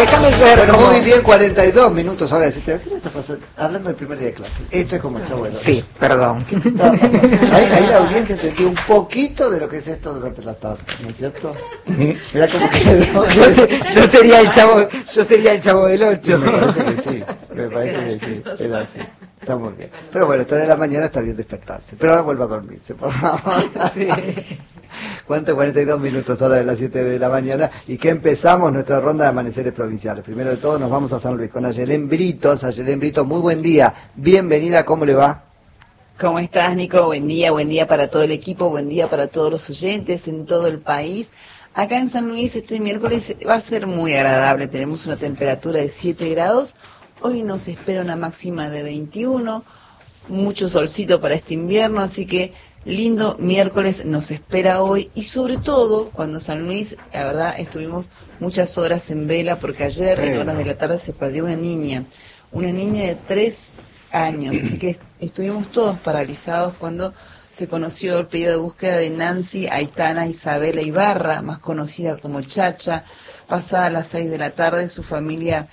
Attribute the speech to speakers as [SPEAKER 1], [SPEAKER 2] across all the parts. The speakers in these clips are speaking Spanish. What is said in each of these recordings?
[SPEAKER 1] déjame ver.
[SPEAKER 2] Bueno, muy bien, 42 minutos ahora. ¿Qué me está pasando? Hablando del primer día de clase. Esto es como el Chavo del Ocho.
[SPEAKER 1] Sí, perdón.
[SPEAKER 2] Ahí la audiencia entendió un poquito de lo que es esto durante la tarde, ¿no es cierto? Mira cómo quedó.
[SPEAKER 1] Yo sería el chavo del 8.
[SPEAKER 2] Me parece que sí, era así. Está muy bien. Pero bueno, esta hora de la mañana está bien despertarse. Pero ahora vuelva a dormirse, por favor. Sí. ¿Cuánto? 42 minutos, hora de las 7 de la mañana. Y que empezamos nuestra ronda de amaneceres provinciales. Primero de todo nos vamos a San Luis con Ayelén Britos. Ayelén Britos, muy buen día. Bienvenida, ¿cómo le va?
[SPEAKER 3] ¿Cómo estás, Nico? Buen día para todo el equipo, buen día para todos los oyentes en todo el país. Acá en San Luis este miércoles va a ser muy agradable, tenemos una temperatura de 7 grados, hoy nos espera una máxima de 21, mucho solcito para este invierno, así que lindo miércoles nos espera hoy y sobre todo cuando San Luis, la verdad, estuvimos muchas horas en vela porque ayer en horas de la tarde se perdió una niña de 3 años, así que estuvimos todos paralizados cuando se conoció el pedido de búsqueda de Nancy Aitana Isabela Ibarra, más conocida como Chacha. Pasada las 6 de la tarde, su familia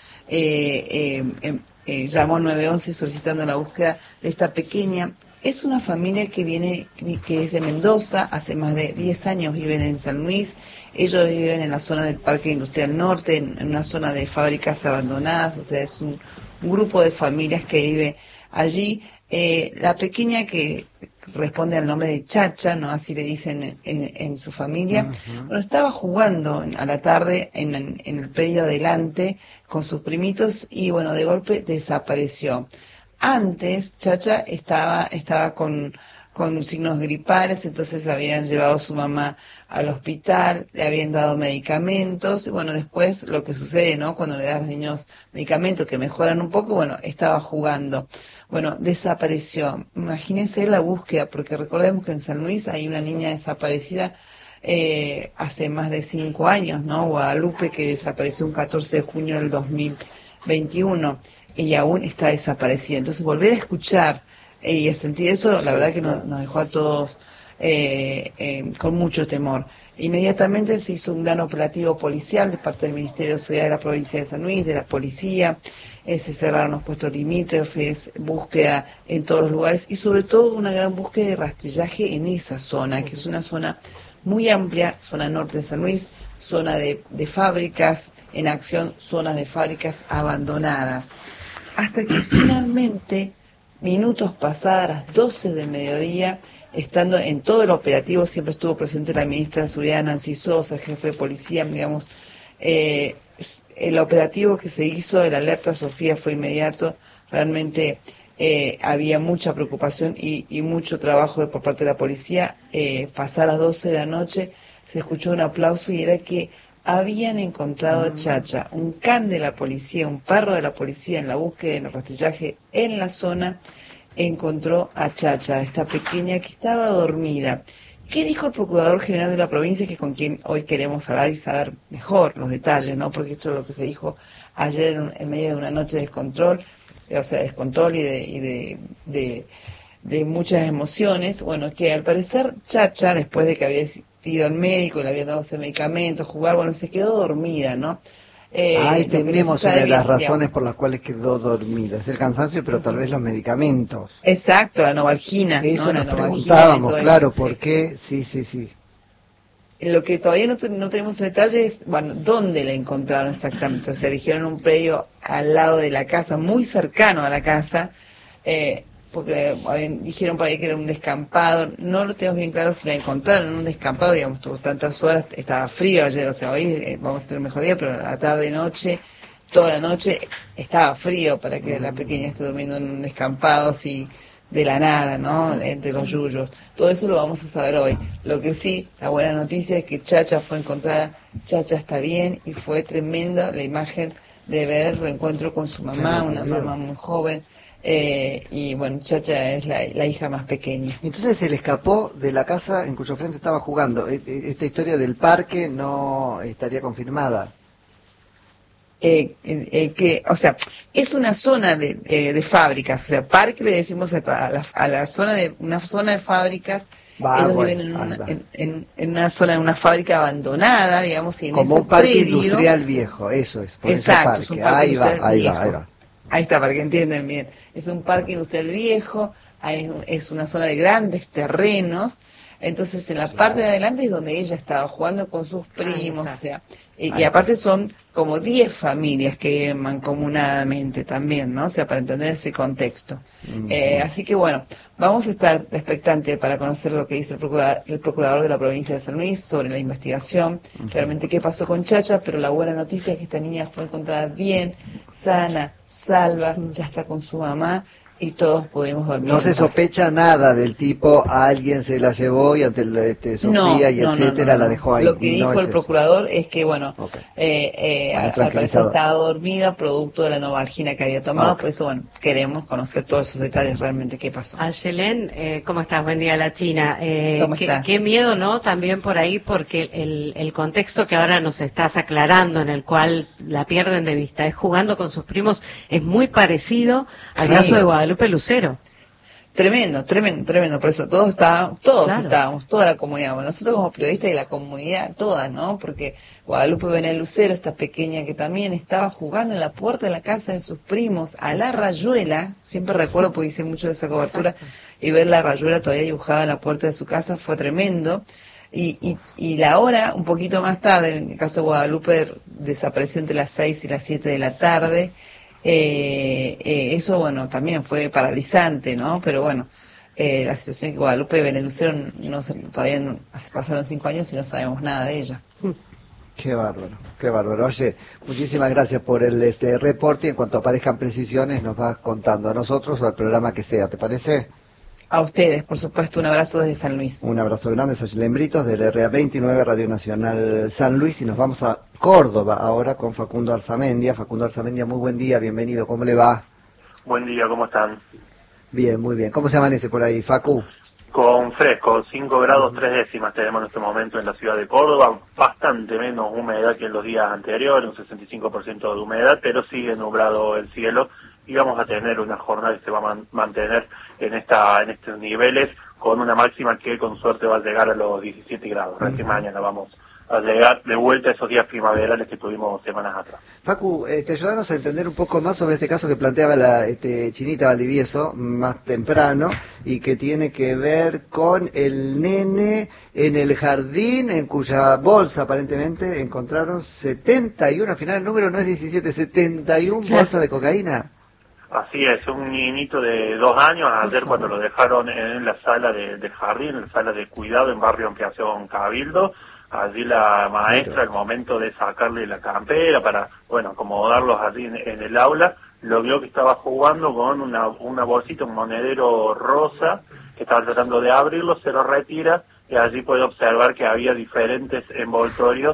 [SPEAKER 3] llamó al 911 solicitando la búsqueda de esta pequeña. Es una familia que es de Mendoza, hace más de 10 años viven en San Luis. Ellos viven en la zona del Parque Industrial Norte, en una zona de fábricas abandonadas, o sea, es un grupo de familias que vive allí. La pequeña que responde al nombre de Chacha, ¿no? Así le dicen en su familia. Uh-huh. Bueno, estaba jugando a la tarde en el predio adelante con sus primitos y bueno, de golpe desapareció. Antes Chacha estaba con signos gripales, entonces la habían llevado su mamá al hospital, le habían dado medicamentos, bueno, después lo que sucede, ¿no? Cuando le das a los niños medicamentos que mejoran un poco, bueno, estaba jugando. Bueno, desapareció. Imagínense la búsqueda, porque recordemos que en San Luis hay una niña desaparecida hace más de 5 años, ¿no? Guadalupe, que desapareció un 14 de junio del 2021 y aún está desaparecida. Entonces, volver a escuchar y a sentir eso, la verdad que nos dejó a todos con mucho temor. Inmediatamente se hizo un gran operativo policial de parte del Ministerio de Seguridad de la provincia de San Luis, de la policía, se cerraron los puestos limítrofes, búsqueda en todos los lugares y sobre todo una gran búsqueda de rastrillaje en esa zona, que es una zona muy amplia, zona norte de San Luis, zona de fábricas en acción, zonas de fábricas abandonadas. Hasta que finalmente, minutos pasadas, las 12 del mediodía, estando en todo el operativo, siempre estuvo presente la ministra de Seguridad, Nancy Sosa, el jefe de policía, digamos, el operativo que se hizo, el alerta Sofía fue inmediato, realmente había mucha preocupación y mucho trabajo por parte de la policía. Pasadas las 12 de la noche se escuchó un aplauso y era que habían encontrado a Chacha, un can de la policía, un perro de la policía en la búsqueda, en el rastrillaje en la zona, encontró a Chacha, esta pequeña que estaba dormida. ¿Qué dijo el Procurador General de la provincia, que es con quien hoy queremos hablar y saber mejor los detalles, ¿no? Porque esto es lo que se dijo ayer en medio de una noche de descontrol, o sea, descontrol y de muchas emociones. Bueno, que al parecer Chacha, después de que había ido al médico, le había dado ese medicamento, jugar, bueno, se quedó dormida, ¿no?
[SPEAKER 2] Ahí tenemos una de las razones,
[SPEAKER 3] digamos,
[SPEAKER 2] por las cuales quedó dormida. Es el cansancio, pero tal vez los medicamentos.
[SPEAKER 3] Exacto, la Novalgina.
[SPEAKER 2] Eso
[SPEAKER 3] ¿no?
[SPEAKER 2] nos
[SPEAKER 3] La
[SPEAKER 2] preguntábamos, claro,
[SPEAKER 3] eso,
[SPEAKER 2] ¿por qué? Sí.
[SPEAKER 3] Lo que todavía no tenemos en detalle es, bueno, dónde la encontraron exactamente. O sea, dijeron un predio al lado de la casa, muy cercano a la casa, porque dijeron por ahí que era un descampado. No lo tenemos bien claro si la encontraron en un descampado, digamos, tuvo tantas horas, estaba frío ayer, o sea, hoy vamos a tener un mejor día, pero la tarde, noche, toda la noche estaba frío para que la pequeña esté durmiendo en un descampado así de la nada, ¿no? Entre los yuyos. Todo eso lo vamos a saber hoy. Lo que sí, la buena noticia es que Chacha fue encontrada, Chacha está bien y fue tremenda la imagen de ver el reencuentro con su mamá, una mamá muy joven. Y bueno, Chacha es la hija más pequeña.
[SPEAKER 2] Entonces se le escapó de la casa en cuyo frente estaba jugando. Esta historia del parque no estaría confirmada.
[SPEAKER 3] O sea, es una zona de fábricas, o sea, parque le decimos a la zona una zona de fábricas Ellos viven en una zona, en una fábrica abandonada, digamos, y en
[SPEAKER 2] como
[SPEAKER 3] ese
[SPEAKER 2] un parque
[SPEAKER 3] predio,
[SPEAKER 2] industrial viejo, eso es, por
[SPEAKER 3] exacto,
[SPEAKER 2] ese
[SPEAKER 3] es un
[SPEAKER 2] parque.
[SPEAKER 3] parque
[SPEAKER 2] Ahí va,
[SPEAKER 3] industrial
[SPEAKER 2] ahí
[SPEAKER 3] viejo.
[SPEAKER 2] va, ahí va.
[SPEAKER 3] Ahí está, para que entiendan bien. Es un parque industrial viejo, es una zona de grandes terrenos. Entonces, en la parte de adelante es donde ella estaba jugando con sus primos, o sea, y aparte son como 10 familias que viven mancomunadamente también, ¿no? O sea, para entender ese contexto. Así que bueno, vamos a estar expectantes para conocer lo que dice el procurador de la provincia de San Luis sobre la investigación, realmente qué pasó con Chacha, pero la buena noticia es que esta niña fue encontrada bien, sana, salva, ya está con su mamá, y todos podemos dormir.
[SPEAKER 2] No se sospecha nada del tipo, alguien se la llevó y ante Sofía y etcétera la dejó ahí.
[SPEAKER 3] Lo que dijo el procurador es que, bueno,
[SPEAKER 2] Bueno,
[SPEAKER 3] al parecer estaba dormida producto de la novalgina que había tomado, por eso, bueno, queremos conocer todos esos detalles realmente qué pasó.
[SPEAKER 4] Ayelén, ¿cómo estás? Buen día, la China.
[SPEAKER 3] ¿Cómo estás?
[SPEAKER 4] Qué miedo, ¿no? También por ahí, porque el contexto que ahora nos estás aclarando, en el cual la pierden de vista, es jugando con sus primos, es muy parecido al caso de Guadalupe Lucero.
[SPEAKER 3] Tremendo, por eso todos estábamos, toda la comunidad, bueno, nosotros como periodistas y la comunidad toda, ¿no? Porque Guadalupe Benel Lucero, esta pequeña que también estaba jugando en la puerta de la casa de sus primos, a la rayuela, siempre recuerdo porque hice mucho de esa cobertura, y ver la rayuela todavía dibujada en la puerta de su casa fue tremendo. Y la hora, un poquito más tarde, en el caso de Guadalupe, desapareció entre las 6 y las 7 de la tarde. Eso, bueno, también fue paralizante, ¿no? Pero bueno, la situación es que Guadalupe Benel Lucero todavía pasaron 5 años y no sabemos nada de ella.
[SPEAKER 2] Qué bárbaro, qué bárbaro. Oye, muchísimas gracias por el reporte, y en cuanto aparezcan precisiones nos vas contando a nosotros o al programa que sea, ¿te parece?
[SPEAKER 3] A ustedes, por supuesto, un abrazo desde San Luis.
[SPEAKER 2] Un abrazo grande, Ayelén Britos, del RA29, Radio Nacional San Luis, y nos vamos a Córdoba ahora con Facundo Arzamendia. Facundo Arzamendia, muy buen día, bienvenido, ¿cómo le va?
[SPEAKER 5] Buen día, ¿cómo están?
[SPEAKER 2] Bien, muy bien. ¿Cómo se amanece por ahí, Facu?
[SPEAKER 5] Con fresco, 5 grados 3 décimas tenemos en este momento en la ciudad de Córdoba, bastante menos humedad que en los días anteriores, un 65% de humedad, pero sigue nublado el cielo y vamos a tener una jornada que se va a mantener en estos niveles con una máxima que con suerte va a llegar a los 17 grados. Recién mañana vamos a llegar de vuelta a esos días primaverales que tuvimos semanas atrás.
[SPEAKER 2] Facu, ayúdanos a entender un poco más sobre este caso que planteaba la Chinita Valdivieso más temprano y que tiene que ver con el nene en el jardín en cuya bolsa aparentemente encontraron 71, al final el número no es 17, 71 bolsas de cocaína.
[SPEAKER 5] Así es, un niñito de 2 años, ayer cuando lo dejaron en la sala de jardín, en la sala de cuidado en barrio Ampliación Cabildo, allí la maestra, al momento de sacarle la campera para, bueno, acomodarlos allí en el aula, lo vio que estaba jugando con una bolsita, un monedero rosa, que estaba tratando de abrirlo, se lo retira y allí puede observar que había diferentes envoltorios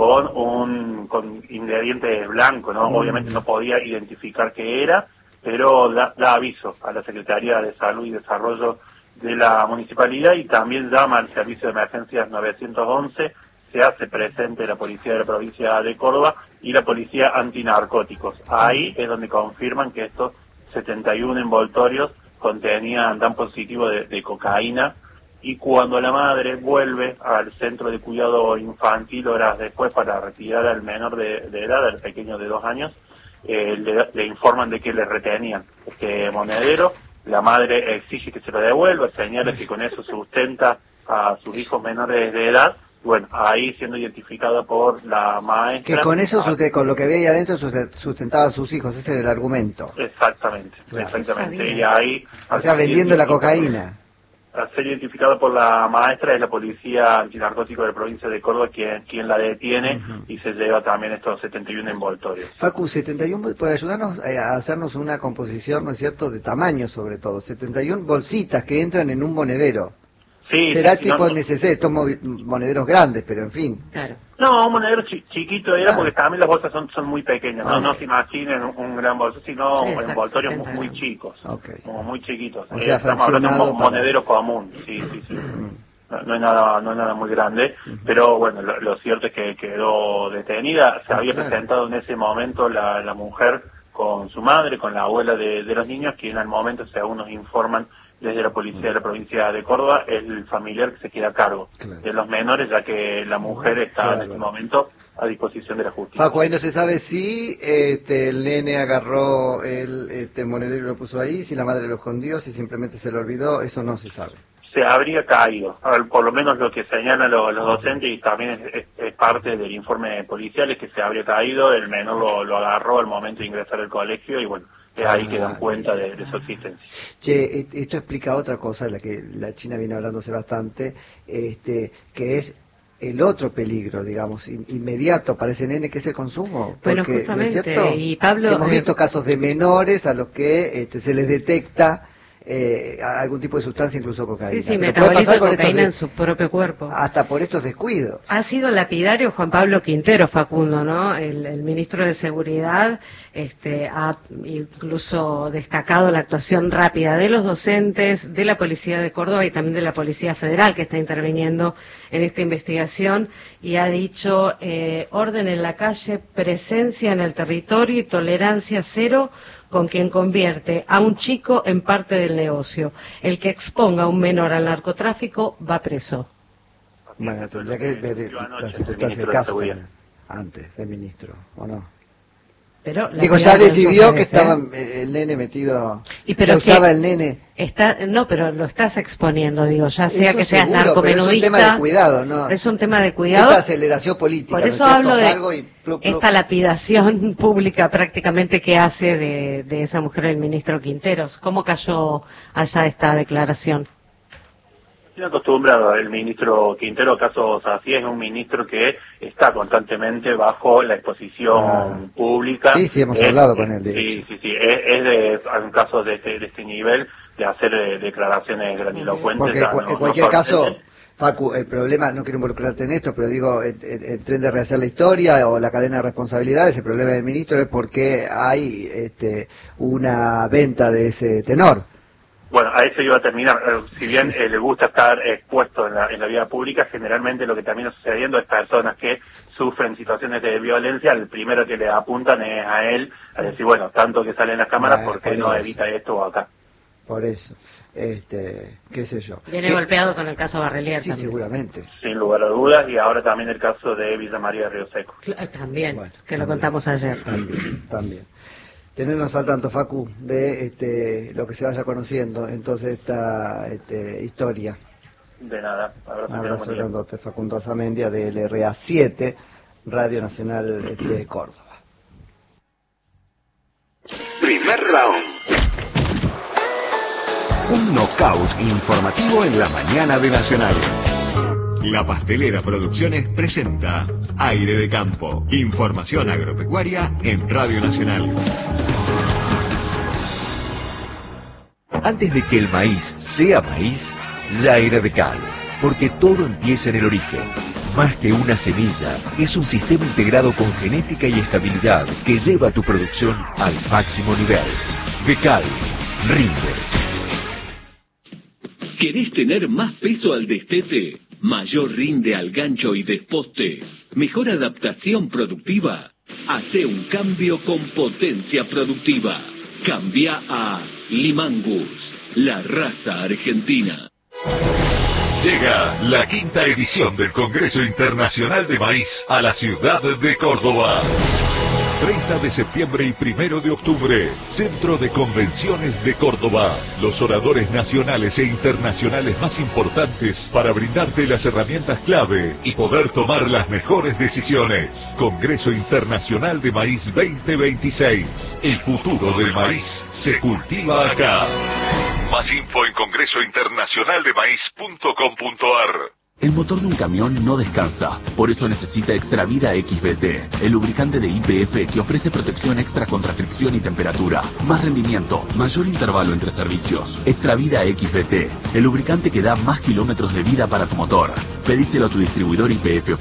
[SPEAKER 5] con ingredientes blancos, ¿no? Obviamente no podía identificar qué era, pero da aviso a la Secretaría de Salud y Desarrollo de la Municipalidad y también llama al Servicio de Emergencias 911, se hace presente la Policía de la Provincia de Córdoba y la Policía Antinarcóticos. Ahí es donde confirman que estos 71 envoltorios dan positivo de cocaína, y cuando la madre vuelve al centro de cuidado infantil horas después para retirar al menor de edad, al pequeño de 2 años, le informan de que le retenían este monedero. La madre exige que se lo devuelva, señala que con eso sustenta a sus hijos menores de edad. Bueno, ahí siendo identificada por la maestra.
[SPEAKER 2] Que con eso, con lo que veía adentro, sustentaba a sus hijos, ese era el argumento.
[SPEAKER 5] Exactamente,
[SPEAKER 2] claro.
[SPEAKER 5] exactamente. Y ahí...
[SPEAKER 2] O sea, vendiendo la cocaína.
[SPEAKER 5] Al ser identificada por la maestra, es la Policía Antinarcótico de la provincia de Córdoba quien la detiene y se lleva también estos 71 envoltorios.
[SPEAKER 2] Facu, 71, puede ayudarnos a hacernos una composición, ¿no es cierto?, de tamaño sobre todo. 71 bolsitas que entran en un monedero.
[SPEAKER 5] Sí,
[SPEAKER 2] será
[SPEAKER 5] sí,
[SPEAKER 2] tipo
[SPEAKER 5] no,
[SPEAKER 2] NCC, estos monederos grandes, pero en fin.
[SPEAKER 4] Claro.
[SPEAKER 5] No, un monedero chiquito era porque también las bolsas son muy pequeñas, no se imaginen un gran bolso, sino envoltorios muy chicos, como muy chiquitos.
[SPEAKER 2] O sea,
[SPEAKER 5] estamos hablando de un monedero común, sí. No es nada muy grande, pero bueno, lo cierto es que quedó detenida. Se había presentado en ese momento la mujer con su madre, con la abuela de los niños, quien al momento, según nos informan, desde la policía de la provincia de Córdoba, el familiar que se queda a cargo de los menores, ya que la mujer está en este momento a disposición de la justicia.
[SPEAKER 2] Paco, ahí no se sabe si el nene agarró el monedero y lo puso ahí, si la madre lo escondió, si simplemente se lo olvidó, eso no se sabe.
[SPEAKER 5] Se habría caído, por lo menos lo que señalan los docentes, y también es parte del informe policial, es que se habría caído, el menor lo agarró al momento de ingresar al colegio y bueno, ahí que dan cuenta de su existencia.
[SPEAKER 2] Che, esto explica otra cosa, de la que la China viene hablándose bastante, que es el otro peligro, digamos, inmediato para ese nene, que es el consumo.
[SPEAKER 4] Bueno,
[SPEAKER 2] porque,
[SPEAKER 4] justamente,
[SPEAKER 2] ¿no es cierto?
[SPEAKER 4] y Pablo...
[SPEAKER 2] Hemos visto casos de menores a los que se les detecta algún tipo de sustancia, incluso cocaína.
[SPEAKER 4] Sí, metaboliza cocaína en su propio cuerpo.
[SPEAKER 2] Hasta por estos descuidos.
[SPEAKER 4] Ha sido lapidario Juan Pablo Quintero, Facundo, ¿no? El ministro de Seguridad ha incluso destacado la actuación rápida de los docentes, de la Policía de Córdoba y también de la Policía Federal, que está interviniendo en esta investigación, y ha dicho orden en la calle, presencia en el territorio y tolerancia cero con quien convierte a un chico en parte del negocio. El que exponga a un menor al narcotráfico va preso.
[SPEAKER 2] Bueno, tendría que ver las circunstancias del caso también, antes del ministro, ¿o no?
[SPEAKER 4] Pero
[SPEAKER 2] digo, ya decidió que estaba el nene metido, que usaba el nene.
[SPEAKER 4] No, pero lo estás exponiendo, digo, ya sea que seas
[SPEAKER 2] seguro,
[SPEAKER 4] narcomenudista.
[SPEAKER 2] Es un tema de cuidado, ¿no?
[SPEAKER 4] Es un tema de cuidado.
[SPEAKER 2] Esta aceleración política.
[SPEAKER 4] Por eso hablo de esta lapidación pública prácticamente que hace de esa mujer el ministro Quinteros. ¿Cómo cayó allá esta declaración?
[SPEAKER 5] Estoy acostumbrado, el ministro Quintero, casos así, es un ministro que está constantemente bajo la exposición pública.
[SPEAKER 2] Sí, hemos hablado con él, de hecho.
[SPEAKER 5] Sí, es de un caso de este nivel, de hacer declaraciones grandilocuentes.
[SPEAKER 2] Porque en cualquier caso, Facu, el problema, no quiero involucrarte en esto, pero digo, el tren de rehacer la historia o la cadena de responsabilidades, el problema del ministro es porque hay una venta de ese tenor.
[SPEAKER 5] Bueno, a eso iba a terminar. Si bien le gusta estar expuesto en la vida pública, generalmente lo que termina sucediendo es personas que sufren situaciones de violencia, el primero que le apuntan es a él, a decir, bueno, tanto que sale en las cámaras, ¿por qué no evita esto o acá?
[SPEAKER 2] Por eso, qué sé yo.
[SPEAKER 4] Viene golpeado con el caso Barrelier.
[SPEAKER 2] Sí,
[SPEAKER 4] también.
[SPEAKER 2] seguramente.
[SPEAKER 5] Sin lugar a dudas, y ahora también el caso de Villa María de Río Seco.
[SPEAKER 4] También,
[SPEAKER 2] bueno,
[SPEAKER 4] que lo contamos ayer.
[SPEAKER 2] También. Tenernos al tanto, Facu, de lo que se vaya conociendo, entonces esta historia.
[SPEAKER 5] De nada.
[SPEAKER 2] Un abrazo grandote, Facundo Alzamendia, de LRA 7, Radio Nacional de Córdoba.
[SPEAKER 6] Primer round. Un knockout informativo en la mañana de Nacional. La Pastelera Producciones presenta Aire de Campo. Información agropecuaria en Radio Nacional.
[SPEAKER 7] Antes de que el maíz sea maíz, ya era de cal, porque todo empieza en el origen. Más que una semilla, es un sistema integrado con genética y estabilidad que lleva tu producción al máximo nivel. De cal, rinde.
[SPEAKER 8] ¿Querés tener más peso al destete? ¿Mayor rinde al gancho y desposte? ¿Mejor adaptación productiva? Hace un cambio con potencia productiva. Cambia a Limangus, la raza argentina.
[SPEAKER 6] Llega la 5ª edición del Congreso Internacional de Maíz a la ciudad de Córdoba. 30 de septiembre y 1 de octubre, Centro de Convenciones de Córdoba. Los oradores nacionales e internacionales más importantes para brindarte las herramientas clave y poder tomar las mejores decisiones. Congreso Internacional de Maíz 2026. El futuro del maíz se cultiva acá. Más info en congresointernacionaldemaíz.com.ar.
[SPEAKER 9] El motor de un camión no descansa, por eso necesita Extravida XBT, el lubricante de YPF que ofrece protección extra contra fricción y temperatura, más rendimiento, mayor intervalo entre servicios. Extravida XBT, el lubricante que da más kilómetros de vida para tu motor. Pedíselo a tu distribuidor YPF oficial.